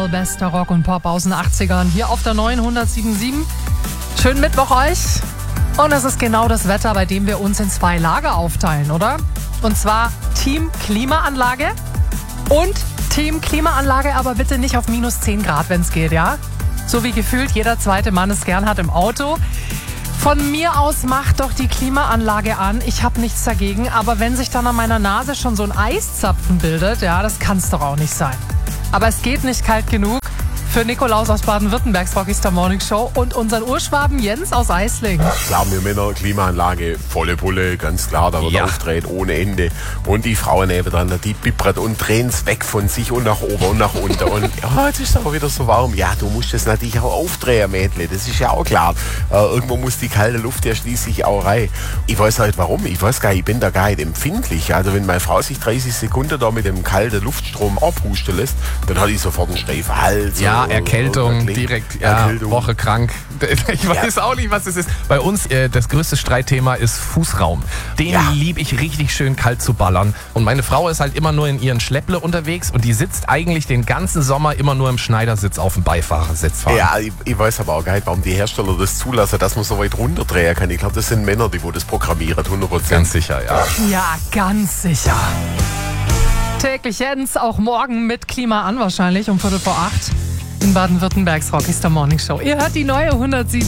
Adele, bester Rock und Pop aus den 80ern, hier auf der neuen 107.7. Schönen Mittwoch euch. Und es ist genau das Wetter, bei dem wir uns in 2 Lager aufteilen, oder? Und zwar Team Klimaanlage und Team Klimaanlage, aber bitte nicht auf minus 10 Grad, wenn es geht, ja? So wie gefühlt jeder zweite Mann es gern hat im Auto. Von mir aus macht doch die Klimaanlage an. Ich habe nichts dagegen. Aber wenn sich dann an meiner Nase schon so ein Eiszapfen bildet, ja, das kann's doch auch nicht sein. Aber es geht nicht kalt genug für Nikolaus aus Baden-Württembergs Rockstar Morning Show und unseren Urschwaben Jens aus Eislingen. Klar, wir Männer, Klimaanlage, volle Pulle, ganz klar, da wird aufgedreht ohne Ende. Und die Frauen nebenan, die bippert und drehen's weg von sich und nach oben und nach unten. Und ja, jetzt ist aber wieder so warm. Ja, du musst das natürlich auch aufdrehen, Mädle, das ist ja auch klar. Irgendwo muss die kalte Luft ja schließlich auch rein. Ich weiß halt warum, ich weiß gar nicht, ich bin da gar nicht empfindlich. Also wenn meine Frau sich 30 Sekunden da mit dem kalten Luftstrom abhusten lässt, dann hat ich sofort einen steifen Hals. Ja, Erkältung, direkt, Erkältung. Woche krank. Ich weiß auch nicht, was es ist. Bei uns, das größte Streitthema ist Fußraum. Den liebe ich richtig schön kalt zu ballern. Und meine Frau ist halt immer nur in ihren Schlepple unterwegs und die sitzt eigentlich den ganzen Sommer immer nur im Schneidersitz auf dem Beifahrersitz. Ja, ich weiß aber auch gar nicht, warum die Hersteller das zulassen, dass man so weit runterdrehen kann. Ich glaube, das sind Männer, die das programmieren, 100%. Ganz sicher, ja. Ja, ganz sicher. Täglich Jens, auch morgen mit Klima an wahrscheinlich um 7:45 in Baden-Württembergs Rockstar Morning Show. Ihr hört die neue 107.